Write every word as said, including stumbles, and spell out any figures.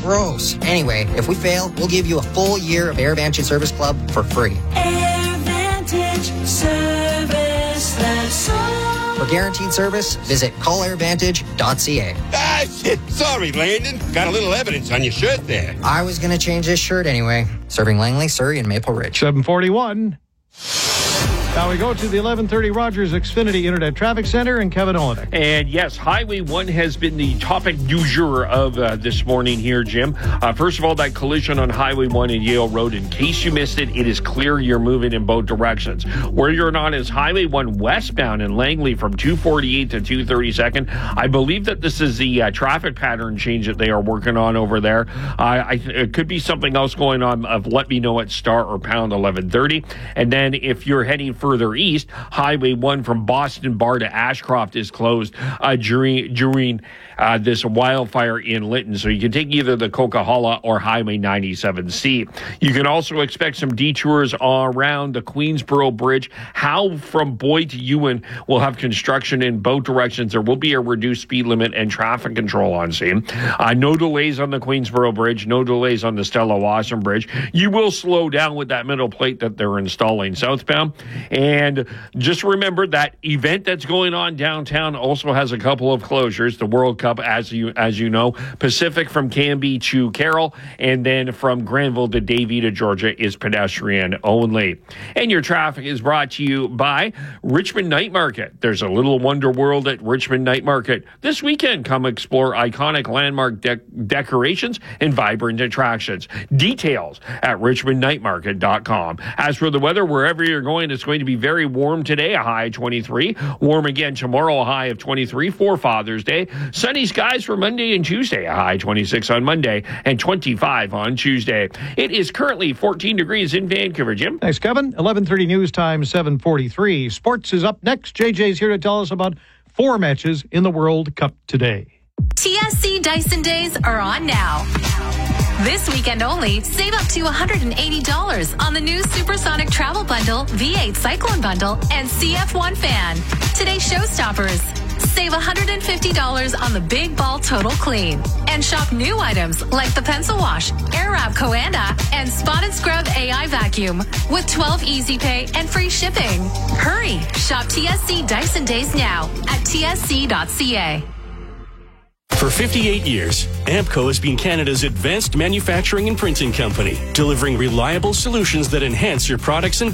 gross. Anyway, if we fail, we'll give you a full year of AirVantage Service Club for free. AirVantage Service, that's all. For guaranteed service, visit call air vantage dot c a. Ah, shit. Sorry, Landon. Got a little evidence on your shirt there. I was going to change this shirt anyway. Serving Langley, Surrey, and Maple Ridge. seven forty-one. Now we go to the eleven thirty Rogers Xfinity Internet Traffic Center and Kevin Olenek. And yes, Highway one has been the topic du jour of uh, this morning here, Jim. Uh, first of all, that collision on Highway one and Yale Road. In case you missed it, it is clear you're moving in both directions. Where you're not is Highway one westbound in Langley from two forty-eight to two thirty-second. I believe that this is the uh, traffic pattern change that they are working on over there. Uh, I, it could be something else going on of let me know at star or pound eleven thirty. And then if you're heading further east, Highway one from Boston Bar to Ashcroft is closed uh, during during uh, this wildfire in Lytton. So you can take either the Coquihalla or Highway ninety-seven C. You can also expect some detours around the Queensboro Bridge. Howe from Boyd to Ewan will have construction in both directions. There will be a reduced speed limit and traffic control on scene. Uh, no delays on the Queensboro Bridge. No delays on the Stella Wasson Bridge. You will slow down with that middle plate that they're installing southbound. And just remember that event that's going on downtown also has a couple of closures. The World Cup, as you as you know, Pacific from Canby to Carroll, and then from Granville to Davie to Georgia is pedestrian only. And your traffic is brought to you by Richmond Night Market. There's a little wonder world at Richmond Night Market. This weekend, come explore iconic landmark de- decorations and vibrant attractions. Details at richmond night market dot com. As for the weather, wherever you're going, it's going to be very warm today, a high of twenty-three. Warm again tomorrow, a high of twenty-three for Father's Day. Sunny skies for Monday and Tuesday, a high twenty-six on Monday and twenty-five on Tuesday. It is currently fourteen degrees in Vancouver, Jim. Thanks, Kevin. eleven thirty news time, seven forty-three. Sports is up next. J J's here to tell us about four matches in the World Cup today. T S C Dyson Days are on now. This weekend only, save up to one hundred eighty dollars on the new Supersonic Travel Bundle, V eight Cyclone Bundle, and C F one Fan. Today's showstoppers. Save one hundred fifty dollars on the Big Ball Total Clean. And shop new items like the Pencil Wash, Airwrap Coanda, and Spot and Scrub A I Vacuum with twelve Easy Pay and free shipping. Hurry! Shop T S C Dyson Days now at t s c dot c a. For fifty-eight years, Ampco has been Canada's advanced manufacturing and printing company, delivering reliable solutions that enhance your products and